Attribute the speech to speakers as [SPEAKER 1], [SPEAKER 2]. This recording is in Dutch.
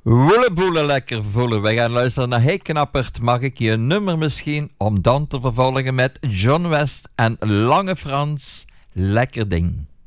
[SPEAKER 1] Woeleboele lekker voelen. We gaan luisteren naar Hey Knappert. Mag ik je nummer misschien om dan te vervolgen met John West en Lange Frans. Lekker ding.